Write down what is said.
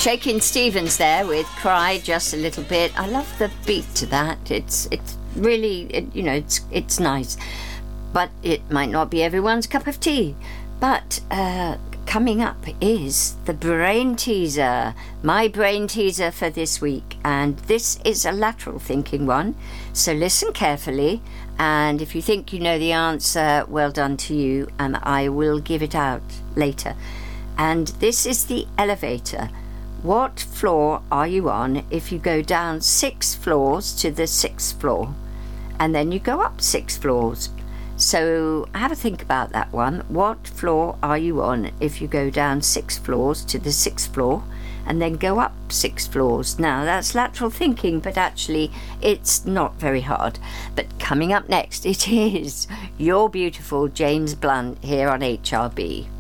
Shakin' Stevens there with Cry Just a Little Bit. I love the beat to that. It's really, it's nice. But it might not be everyone's cup of tea. But coming up is the brain teaser. My brain teaser for this week. And this is a lateral thinking one. So listen carefully. And if you think you know the answer, well done to you. And I will give it out later. And this is the elevator. What floor are you on if you go down 6 floors to the 6th floor? And then you go up 6 floors. So have a think about that one. What floor are you on if you go down 6 floors to the 6th floor and then go up 6 floors? Now that's lateral thinking, but actually it's not very hard. But coming up next, it is You're Beautiful, James Blunt, here on HRB.